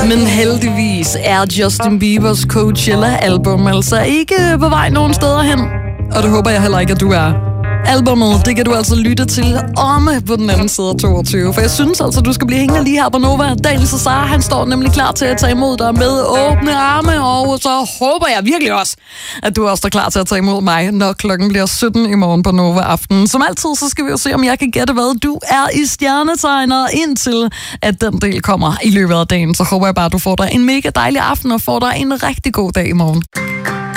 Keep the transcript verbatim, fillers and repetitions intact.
Men heldigvis er Justin Biebers Coachella-album altså ikke på vej nogen steder hen. Og det håber jeg heller ikke, at du er. Albummet, det kan du altså lytte til omme på den anden side af toogtyve. For jeg synes altså, du skal blive hængende lige her på Nova. Daniel Cesar, han står nemlig klar til at tage imod dig med åbne arme. Og så håber jeg virkelig også, at du også er klar til at tage imod mig, når klokken bliver sytten i morgen på Nova Aften. Som altid, så skal vi jo se, om jeg kan gætte, hvad du er i stjernetegner, indtil at den del kommer i løbet af dagen. Så håber jeg bare, at du får dig en mega dejlig aften og får dig en rigtig god dag i morgen.